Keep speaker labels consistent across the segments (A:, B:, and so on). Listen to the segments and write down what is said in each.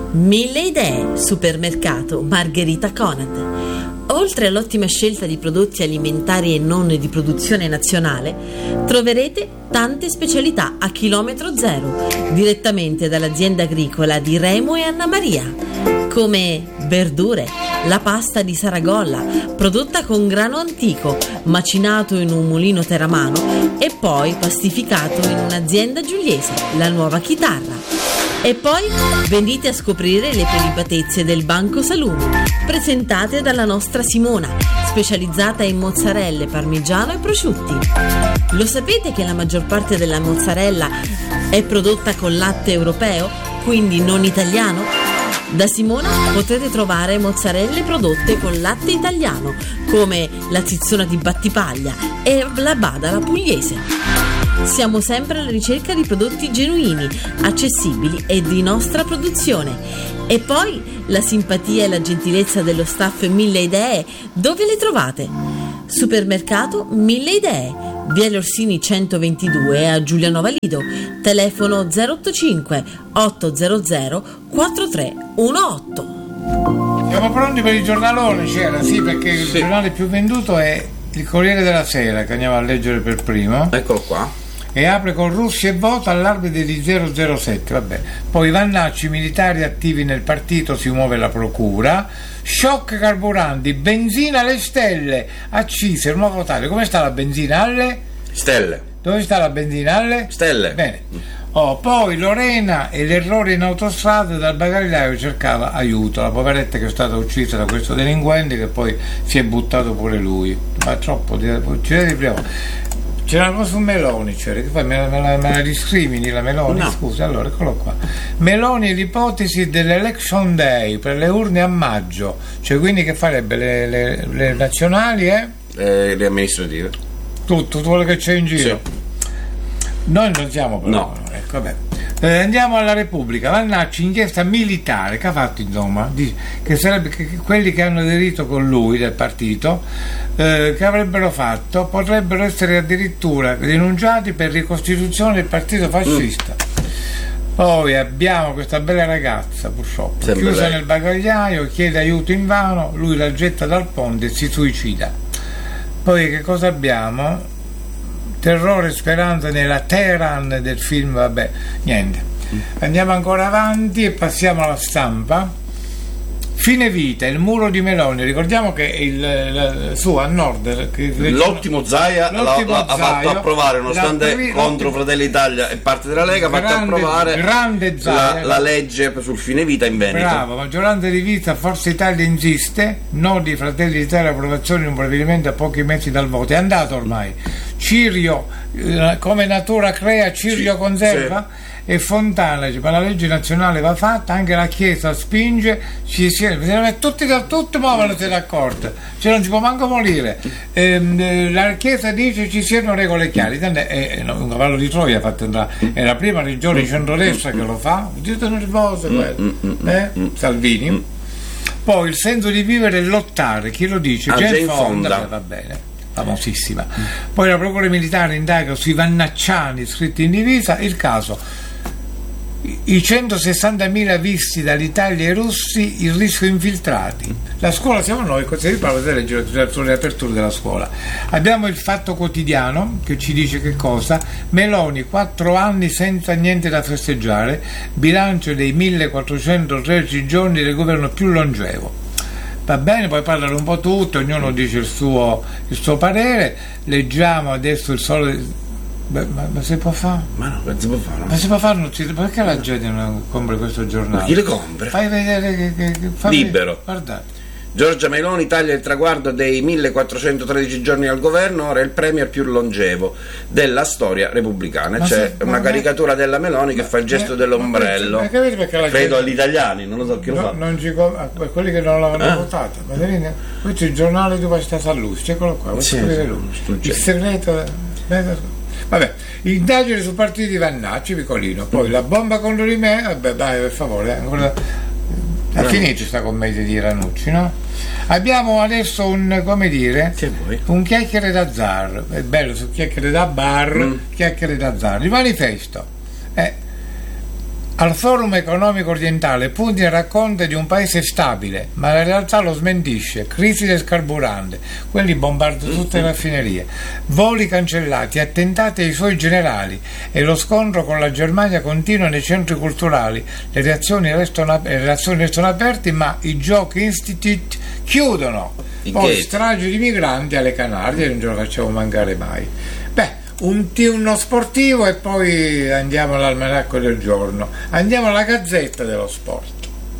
A: Mille idee, supermercato Margherita Conad. Oltre all'ottima scelta di prodotti alimentari e non di produzione nazionale, troverete tante specialità a chilometro zero, direttamente dall'azienda agricola di Remo e Anna Maria, come verdure, la pasta di Saragolla, prodotta con grano antico, macinato in un mulino teramano e poi pastificato in un'azienda giuliese, la Nuova Chitarra. E poi venite a scoprire le prelibatezze del Banco Salumi, presentate dalla nostra Simona, specializzata in mozzarelle, parmigiano e prosciutti. Lo sapete che la maggior parte della mozzarella è prodotta con latte europeo, quindi non italiano? Da Simona potrete trovare mozzarelle prodotte con latte italiano, come la zizzona di Battipaglia e la Badala pugliese. Siamo sempre alla ricerca di prodotti genuini, accessibili e di nostra produzione. E poi la simpatia e la gentilezza dello staff Mille Idee, dove le trovate? Supermercato Mille Idee, via Orsini 122 a Giulianova Lido, telefono 085 800 4318.
B: Siamo pronti per il giornalone, c'era? Sì, perché il giornale più venduto è il Corriere della Sera, che andiamo a leggere per primo.
C: Eccolo qua.
B: E apre con Russia e voto, allarme di 007. Vabbè. Poi Vannacci, militari attivi nel partito, si muove la procura. Shock carburanti, benzina alle stelle, accise, nuovo taglio. Come sta la benzina alle
C: stelle?
B: Dove sta la benzina alle
C: stelle?
B: Bene. Poi Lorena e l'errore in autostrada, dal bagagliaio cercava aiuto, la poveretta che è stata uccisa da questo delinquente che poi si è buttato pure lui. Ma troppo, ci di prima. C'era una cosa su Meloni, che poi me la discrimini la Meloni? No. Scusa, allora eccolo qua. Meloni, l'ipotesi dell'election day per le urne a maggio, cioè quindi che farebbe le nazionali
C: le amministrative?
B: Tutto quello che c'è in giro. Sì. Noi non siamo però.
C: No.
B: Ecco, vabbè. Andiamo alla Repubblica. Vannacci, inchiesta militare che ha fatto, insomma, che sarebbe che quelli che hanno aderito con lui del partito, che avrebbero fatto, potrebbero essere addirittura denunciati per ricostituzione del partito fascista. Poi abbiamo questa bella ragazza, purtroppo, chiusa nel bagagliaio, chiede aiuto invano, lui la getta dal ponte e si suicida. Poi che cosa abbiamo? Terrore e speranza nella Teheran del film, vabbè, niente. Andiamo ancora avanti e passiamo alla Stampa. Fine vita, il muro di Meloni. Ricordiamo che su a nord
C: l'ottimo Zaia ha fatto approvare, nonostante contro Fratelli d'Italia e parte della Lega, ha fatto approvare la legge sul fine vita in Veneto.
B: Bravo, maggioranza divisa, Forza Italia insiste, no di Fratelli d'Italia, approvazione di un provvedimento a pochi mesi dal voto. È andato ormai. Cirio, come natura crea, Cirio conserva. Sì. E Fontana dice, ma la legge nazionale va fatta, anche la Chiesa spinge, tutti muovono se d'accordo, cioè non si può manco morire. La Chiesa dice ci siano regole chiare, un cavallo di Troia ha fatto entrare, è la prima regione di centrodestra che lo fa, dite nervose Salvini. Poi il senso di vivere e lottare, chi lo dice? Jane Fonda, va bene, famosissima. Poi la procura militare indaga sui vannacciani scritti in divisa, il caso i 160.000 visti dall'Italia e i russi, il rischio infiltrati. La scuola siamo noi, se vi parlo delle leggere sulle aperture della scuola. Abbiamo il Fatto Quotidiano che ci dice che cosa? Meloni, 4 anni senza niente da festeggiare, bilancio dei 1413 giorni del governo più longevo. Va bene, poi parlano un po' tutti, ognuno dice il suo parere. Leggiamo adesso il Sole. Ma si può fare?
C: Ma no, non si può fare.
B: Ma si può fare, perché la gente non compra questo giornale?
C: Ma chi le compra?
B: Fai vedere che
C: Libero.
B: Guardate.
C: Giorgia Meloni taglia il traguardo dei 1413 giorni al governo, ora è il premier più longevo della storia repubblicana. C'è una caricatura della Meloni che fa il gesto dell'ombrello. Credo agli italiani, non lo so chi lo fa.
B: Quelli che non l'avevano votato. Questo è il giornale dove sta Sallusti, eccolo qua. Il segreto. Vabbè, indagine su partiti di Vannacci, Vicolino. Poi la bomba contro di me, vabbè, dai, per favore, ancora. È finita questa commedia di Ranucci, no? Abbiamo adesso un chiacchiere da zar. È bello su chiacchiere da bar, chiacchiere da zar. Il manifesto. Al Forum Economico Orientale Putin racconta di un paese stabile, ma la realtà lo smentisce. Crisi del carburante, quelli bombardano tutte le raffinerie, voli cancellati, attentati ai suoi generali e lo scontro con la Germania continua nei centri culturali. Le relazioni restano aperte, ma i Giochi Institute chiudono. Poi stragi di migranti alle Canarie, non ce lo facciamo mancare mai. Uno sportivo e poi andiamo all'almanacco del giorno, andiamo alla Gazzetta dello Sport.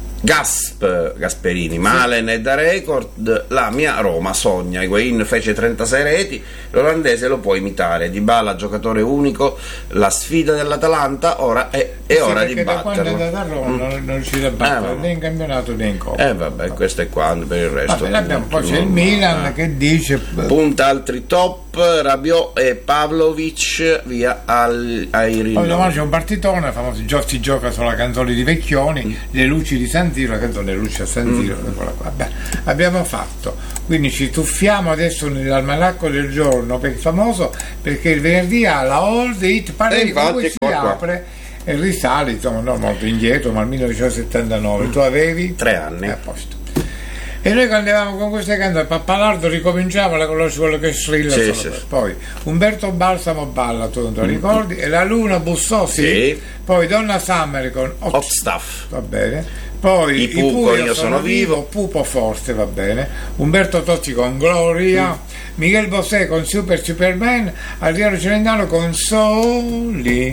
C: Gasperini, Malen è da record, la mia Roma sogna, Higuain fece 36 reti, l'olandese lo può imitare, Dybala giocatore unico, la sfida dell'Atalanta ora è ora di batterlo.
B: Quando è andato a Roma non riuscito a battere né in campionato né in Coppa.
C: Questo è quando, per il resto
B: poi c'è il Milan che dice
C: punta altri top, Rabiot e Pavlovic via ai rinnovi.
B: Poi domani c'è un partitone famoso, si gioca sulla canzone di Vecchioni, le luci di San Siro, la canzone Luce a San Siro. Abbiamo fatto, quindi ci tuffiamo adesso nell'almanacco del giorno famoso, perché il venerdì ha la Old Hit Parade, poi si apre e risale, insomma, non molto indietro, ma al 1979. Tu avevi
C: 3 anni.
B: A posto. E noi quando andavamo con queste canzoni, Pappalardo ricominciava, la conosci quello che strilla, poi Umberto Balsamo balla, tu non te lo ricordi, e la Luna bussò, poi Donna Summer con
C: Hot Stuff,
B: va bene, poi
C: i Pupo, io sono vivo,
B: Pupo forte, va bene, Umberto Tozzi con Gloria, Miguel Bosé con Superman, Adriano Celentano con Soli,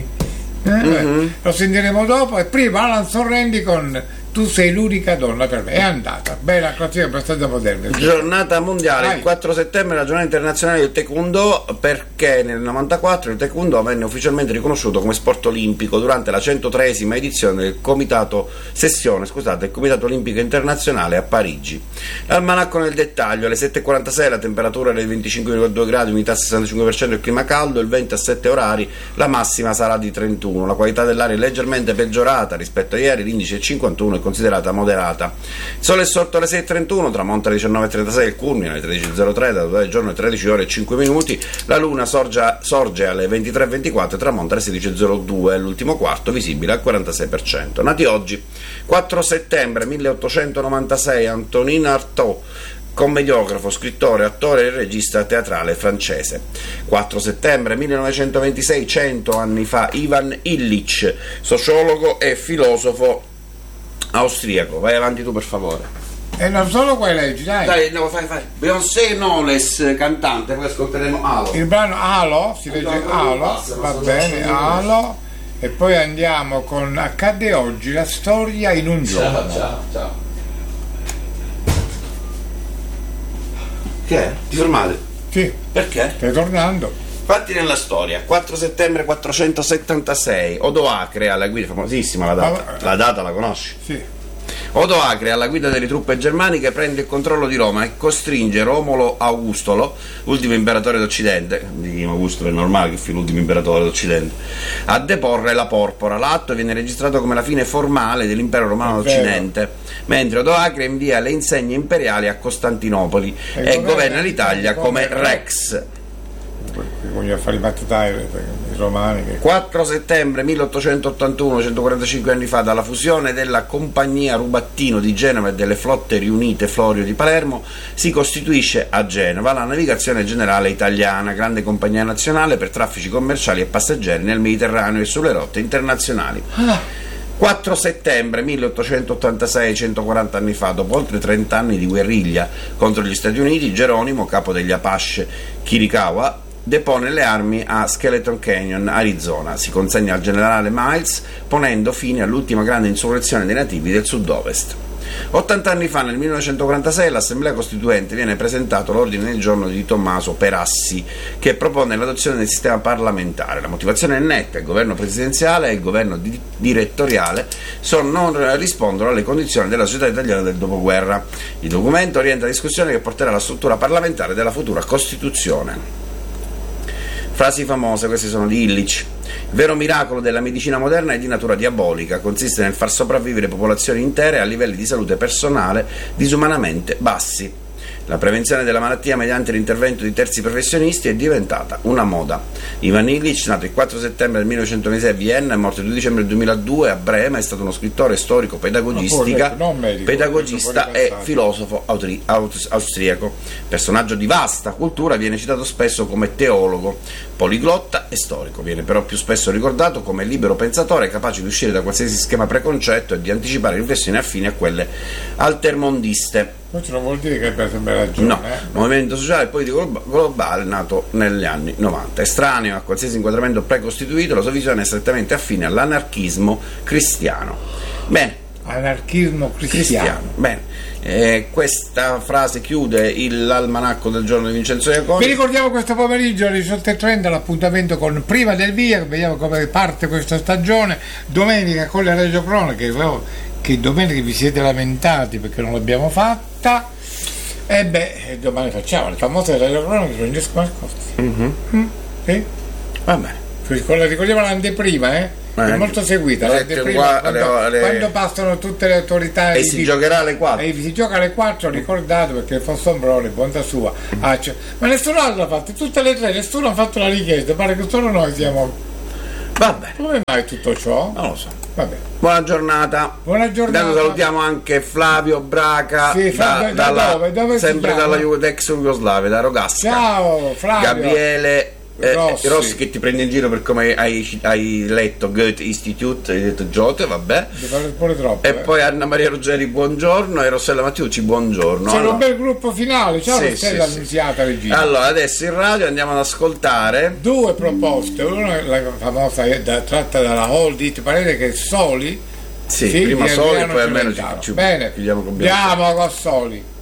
B: lo sentiremo dopo, e prima Alan Sorrendi con Tu sei l'unica donna per me. È andata bella classifica per stato moderno.
C: Giornata mondiale, il 4 settembre, la giornata internazionale del taekwondo, perché nel 94 il taekwondo venne ufficialmente riconosciuto come sport olimpico durante la 103esima edizione del Comitato Olimpico Internazionale a Parigi. L'almanacco nel dettaglio: alle 7.46 la temperatura è di 25,2 gradi, umidità 65%, il clima caldo, il vento a 7 orari, la massima sarà di 31, la qualità dell'aria è leggermente peggiorata rispetto a ieri, l'indice è 51 e considerata moderata. Il sole è sorto alle 6.31, tramonta alle 19.36, il culmine alle 13.03, da totale giorno è 13 ore e 5 minuti, la luna sorge alle 23.24 e tramonta alle 16.02, l'ultimo quarto visibile al 46%. Nati oggi: 4 settembre 1896 Antonin Artaud, commediografo, scrittore, attore e regista teatrale francese. 4 settembre 1926, 100 anni fa, Ivan Illich, sociologo e filosofo austriaco. Vai avanti tu, per favore.
B: E non solo quei leggi, dai.
C: No, fai. Beyoncé Knowles, cantante, poi ascolteremo Halo.
B: Il brano Halo, si legge Halo, va bene, Halo, e poi andiamo con Accade oggi, la storia in un giorno.
C: Ciao. Che è? Ti fermate?
B: Sì.
C: Perché?
B: Stai tornando.
C: Fatti nella storia. 4 settembre 476, Odoacre alla guida, famosissima la data la conosci?
B: Sì.
C: Odoacre alla guida delle truppe germaniche prende il controllo di Roma e costringe Romolo Augustolo, ultimo imperatore d'Occidente, di Augusto è normale che fu l'ultimo imperatore d'Occidente, a deporre la porpora. L'atto viene registrato come la fine formale dell'impero romano d'Occidente, mentre Odoacre invia le insegne imperiali a Costantinopoli e governa l'Italia come Rex.
B: Voglio fare i battutari i romani
C: 4 settembre 1881, 145 anni fa, dalla fusione della Compagnia Rubattino di Genova e delle Flotte Riunite Florio di Palermo, si costituisce a Genova la Navigazione Generale Italiana, grande compagnia nazionale per traffici commerciali e passeggeri nel Mediterraneo e sulle rotte internazionali. 4 settembre 1886, 140 anni fa, dopo oltre 30 anni di guerriglia contro gli Stati Uniti, Geronimo, capo degli Apache Chiricahua, depone le armi a Skeleton Canyon, Arizona. Si consegna al generale Miles, ponendo fine all'ultima grande insurrezione dei nativi del sud-ovest. 80 anni fa, nel 1946, all'Assemblea Costituente viene presentato l'ordine del giorno di Tommaso Perassi, che propone l'adozione del sistema parlamentare. La motivazione è netta: il governo presidenziale e il governo direttoriale non rispondono alle condizioni della società italiana del dopoguerra. Il documento orienta la discussione che porterà alla struttura parlamentare della futura Costituzione. Frasi famose, queste sono di Illich. Il vero miracolo della medicina moderna è di natura diabolica, consiste nel far sopravvivere popolazioni intere a livelli di salute personale disumanamente bassi. La prevenzione della malattia mediante l'intervento di terzi professionisti è diventata una moda. Ivan Illich, nato il 4 settembre del 1926 a Vienna e morto il 2 dicembre del 2002 a Brema, è stato uno scrittore, storico, pedagogista e filosofo austriaco. Personaggio di vasta cultura, viene citato spesso come teologo, poliglotta e storico. Viene però più spesso ricordato come libero pensatore, capace di uscire da qualsiasi schema preconcetto e di anticipare riflessioni affini a quelle altermondiste.
B: Questo non vuol dire che abbia sempre ragione.
C: No, movimento sociale e politico globale nato negli anni 90. Estraneo a qualsiasi inquadramento precostituito, la sua visione è strettamente affine all'anarchismo cristiano. Bene.
B: Anarchismo cristiano.
C: Bene. Questa frase chiude l'almanacco del giorno di Vincenzo Iaconi.
B: Vi ricordiamo questo pomeriggio alle 18:30 l'appuntamento con Prima del Via, vediamo come parte questa stagione. Domenica con le radiocronache, che domenica vi siete lamentati perché non l'abbiamo fatta, e domani facciamo le famose radiocronache di Francesco Marcotti. Sì?
C: Va bene.
B: Ricordiamo l'anteprima, è molto seguita l'anteprima, quando passano tutte le autorità
C: e si giocherà alle 4
B: si gioca alle 4, ricordate, perché Fossombrone, bontà sua, ma nessuno altro l'ha fatto, tutte le tre nessuno ha fatto la richiesta, pare che solo noi siamo.
C: Vabbè,
B: come mai tutto ciò?
C: Non lo so.
B: Vabbè.
C: Buona giornata. Intanto salutiamo anche Flavio Braca,
B: dove
C: sempre dalla ex Jugoslavia, da Rogasca.
B: Ciao Flavio.
C: Gabriele Rossi, che ti prende in giro per come hai letto Goethe Institute, hai detto Goethe, vabbè.
B: Troppo,
C: e poi Anna Maria Ruggeri, buongiorno, e Rossella Mattiucci, buongiorno.
B: C'era un bel gruppo finale, ciao Rossella, annunziata regina.
C: Allora adesso in radio andiamo ad ascoltare
B: due proposte, una la famosa tratta dalla Hold It, parere che Soli,
C: prima Soli, poi almeno ci
B: bene,
C: pigliamo con
B: andiamo con Soli.